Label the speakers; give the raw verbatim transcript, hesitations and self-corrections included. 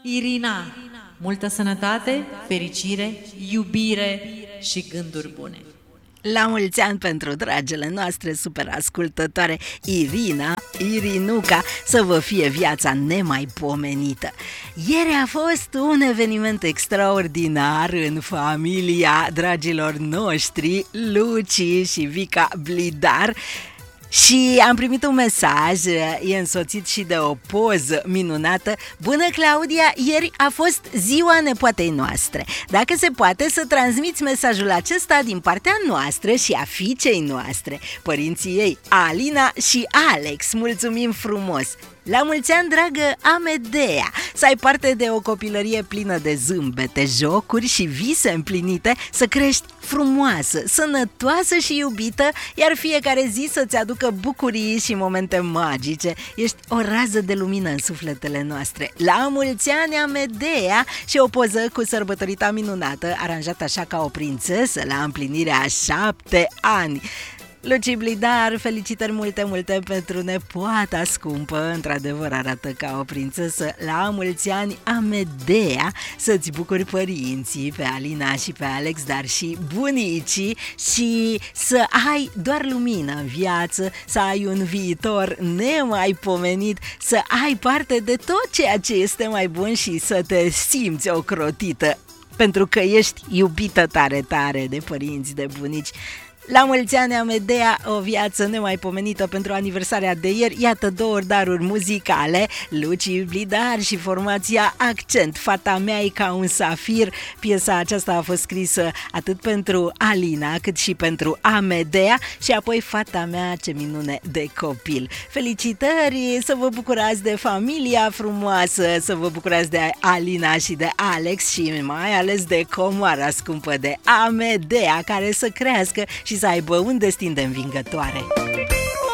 Speaker 1: Irina, multă sănătate, fericire, iubire și gânduri bune.
Speaker 2: La mulți ani pentru dragele noastre super ascultătoare Irina, Irinuca, să vă fie viața nemaipomenită. Ieri a fost un eveniment extraordinar în familia dragilor noștri, Luci și Vica Blidar. Și am primit un mesaj, e însoțit și de o poză minunată. Bună, Claudia, ieri a fost ziua nepoatei noastre. Dacă se poate să transmiți mesajul acesta din partea noastră și a fiicei noastre, părinții ei, Alina și Alex. Mulțumim frumos! La mulți ani, dragă Amedea, să ai parte de o copilărie plină de zâmbete, jocuri și vise împlinite, să crești frumoasă, sănătoasă și iubită, iar fiecare zi să-ți aducă bucurii și momente magice. Ești o rază de lumină în sufletele noastre. La mulți ani, Amedea, și o poză cu sărbătorita minunată, aranjată așa ca o prințesă la împlinirea a șapte ani. Luci Blidar, felicitări multe, multe pentru nepoata scumpă, într-adevăr arată ca o prințesă. La mulți ani, Amedea, să-ți bucuri părinții, pe Alina și pe Alex, dar și bunicii, și să ai doar lumină în viață, să ai un viitor nemaipomenit, să ai parte de tot ceea ce este mai bun și să te simți ocrotită, pentru că ești iubită tare, tare de părinți, de bunici. La mulți ani, Amedea, o viață nemaipomenită pentru aniversarea de ieri. Iată două daruri muzicale, Luci Blidar și formația Accent. Fata mea e ca un safir. Piesa aceasta a fost scrisă atât pentru Alina cât și pentru Amedea. Și apoi Fata mea, ce minune de copil. Felicitări, să vă bucurați de familia frumoasă, să vă bucurați de Alina și de Alex și mai ales de comoara scumpă de Amedea, care să crească și să aibă un destin de învingătoare.